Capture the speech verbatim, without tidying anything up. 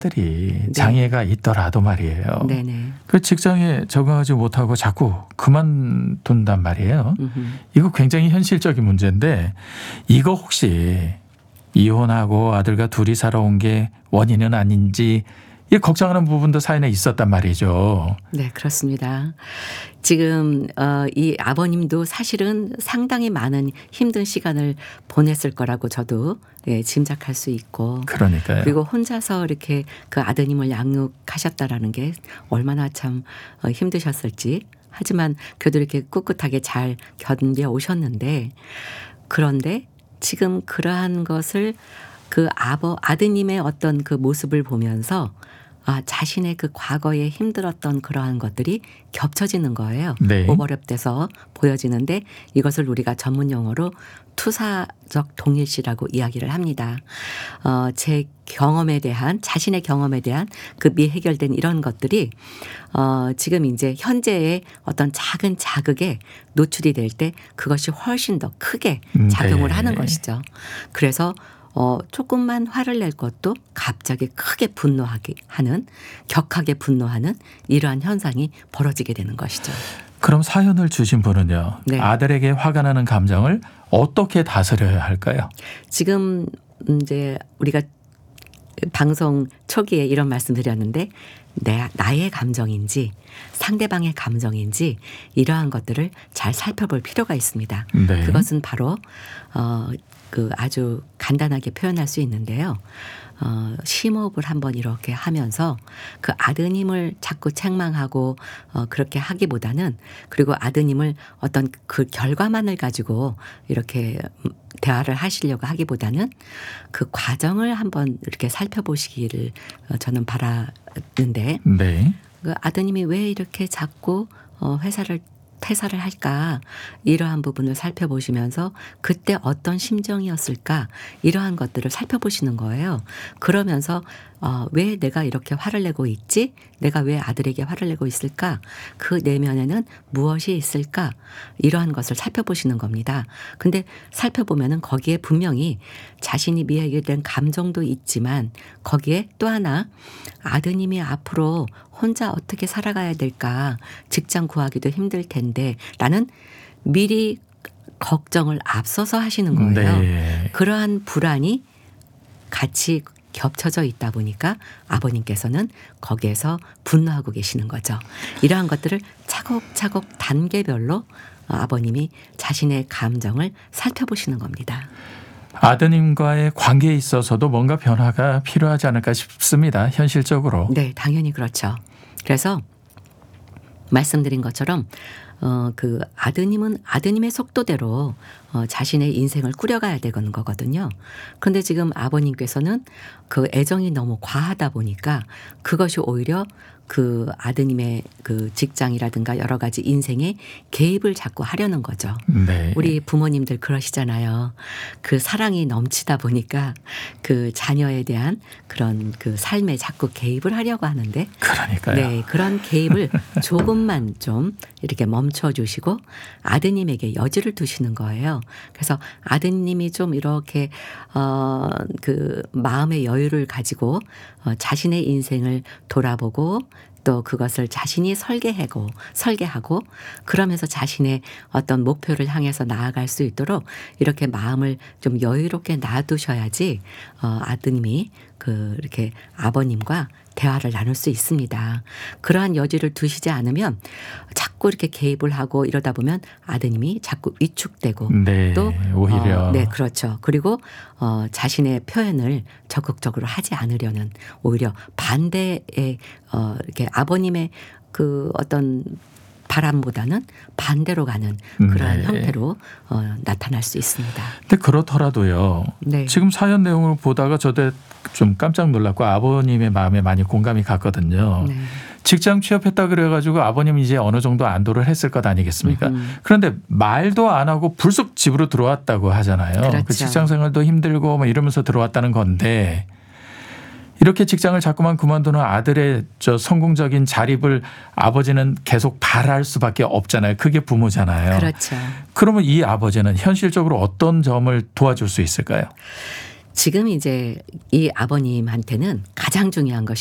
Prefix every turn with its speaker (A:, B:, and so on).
A: 들이 장애가 네. 있더라도 말이에요.
B: 네네.
A: 그 직장에 적응하지 못하고 자꾸 그만둔단 말이에요. 음흠. 이거 굉장히 현실적인 문제인데 이거 혹시 이혼하고 아들과 둘이 살아온 게 원인은 아닌지 이 걱정하는 부분도 사연에 있었단 말이죠.
B: 네, 그렇습니다. 지금 어, 이 아버님도 사실은 상당히 많은 힘든 시간을 보냈을 거라고 저도 예, 짐작할 수 있고.
A: 그러니까요.
B: 그리고 혼자서 이렇게 그 아드님을 양육하셨다라는 게 얼마나 참 어, 힘드셨을지. 하지만 그래도 이렇게 꿋꿋하게 잘 견뎌 오셨는데 그런데 지금 그러한 것을 그 아버 아드님의 어떤 그 모습을 보면서 아, 자신의 그 과거에 힘들었던 그러한 것들이 겹쳐지는 거예요.
A: 네.
B: 오버랩돼서 보여지는데 이것을 우리가 전문 용어로 투사적 동일시라고 이야기를 합니다. 어, 제 경험에 대한 자신의 경험에 대한 그 미해결된 이런 것들이 어, 지금 이제 현재의 어떤 작은 자극에 노출이 될 때 그것이 훨씬 더 크게 작용을 네. 하는 것이죠. 그래서 어, 조금만 화를 낼 것도 갑자기 크게 분노하게 하는 격하게 분노하는 이러한 현상이 벌어지게 되는 것이죠.
A: 그럼 사연을 주신 분은요. 네. 아들에게 화가 나는 감정을 어떻게 다스려야 할까요?
B: 지금 이제 우리가 방송 초기에 이런 말씀 드렸는데 내, 나의 감정인지 상대방의 감정인지 이러한 것들을 잘 살펴볼 필요가 있습니다. 네. 그것은 바로 어, 그 아주 간단하게 표현할 수 있는데요. 어, 심호흡을 한번 이렇게 하면서 그 아드님을 자꾸 책망하고 어, 그렇게 하기보다는 그리고 아드님을 어떤 그 결과만을 가지고 이렇게 대화를 하시려고 하기보다는 그 과정을 한번 이렇게 살펴보시기를 저는 바라는데
A: 네.
B: 그 아드님이 왜 이렇게 자꾸 어, 회사를 퇴사를 할까 이러한 부분을 살펴보시면서 그때 어떤 심정이었을까 이러한 것들을 살펴보시는 거예요. 그러면서 어, 왜 내가 이렇게 화를 내고 있지? 내가 왜 아들에게 화를 내고 있을까? 그 내면에는 무엇이 있을까? 이러한 것을 살펴보시는 겁니다. 근데 살펴보면은 거기에 분명히 자신이 미해결된 감정도 있지만 거기에 또 하나 아드님이 앞으로 혼자 어떻게 살아가야 될까? 직장 구하기도 힘들 텐데 라는 미리 걱정을 앞서서 하시는 거예요.
A: 네.
B: 그러한 불안이 같이 겹쳐져 있다 보니까 아버님께서는 거기에서 분노하고 계시는 거죠. 이러한 것들을 차곡차곡 단계별로 아버님이 자신의 감정을 살펴보시는 겁니다.
A: 아드님과의 관계에 있어서도 뭔가 변화가 필요하지 않을까 싶습니다. 현실적으로.
B: 네, 당연히 그렇죠. 그래서 말씀드린 것처럼 어, 그 아드님은 아드님의 속도대로 어, 자신의 인생을 꾸려가야 되는 거거든요. 그런데 지금 아버님께서는 그 애정이 너무 과하다 보니까 그것이 오히려 그 아드님의 그 직장이라든가 여러 가지 인생에 개입을 자꾸 하려는 거죠.
A: 네.
B: 우리 부모님들 그러시잖아요. 그 사랑이 넘치다 보니까 그 자녀에 대한 그런 그 삶에 자꾸 개입을 하려고 하는데.
A: 그러니까요.
B: 네, 그런 개입을 조금만 좀 이렇게 멈춰주시고 아드님에게 여지를 두시는 거예요. 그래서 아드님이 좀 이렇게 어, 그 마음의 여유를 가지고 어, 자신의 인생을 돌아보고 또 그것을 자신이 설계하고 설계하고 그러면서 자신의 어떤 목표를 향해서 나아갈 수 있도록 이렇게 마음을 좀 여유롭게 놔두셔야지 어, 아드님이 그 이렇게 아버님과 대화를 나눌 수 있습니다. 그러한 여지를 두시지 않으면 자꾸 이렇게 개입을 하고 이러다 보면 아드님이 자꾸 위축되고
A: 네,
B: 또
A: 오히려
B: 어, 네, 그렇죠. 그리고 어, 자신의 표현을 적극적으로 하지 않으려는 오히려 반대의 어, 이렇게 아버님의 그 어떤 바람보다는 반대로 가는 그러한
A: 네.
B: 형태로 어, 나타날 수 있습니다.
A: 근데 그렇더라도요.
B: 네.
A: 지금 사연 내용을 보다가 저도 좀 깜짝 놀랐고 아버님의 마음에 많이 공감이 갔거든요.
B: 네.
A: 직장 취업했다 그래가지고 아버님이 이제 어느 정도 안도를 했을 것 아니겠습니까?
B: 음.
A: 그런데 말도 안 하고 불쑥 집으로 들어왔다고 하잖아요.
B: 그렇죠.
A: 그 직장 생활도 힘들고 뭐 이러면서 들어왔다는 건데 이렇게 직장을 자꾸만 그만두는 아들의 저 성공적인 자립을 아버지는 계속 바랄 수밖에 없잖아요. 그게 부모잖아요.
B: 그렇죠.
A: 그러면 이 아버지는 현실적으로 어떤 점을 도와줄 수 있을까요?
B: 지금 이제 이 아버님한테는 가장 중요한 것이